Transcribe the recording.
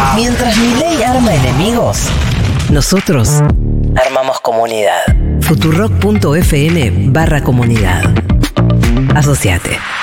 Mientras Milei arma enemigos, nosotros armamos comunidad. Futurock.fm/comunidad. Asociate.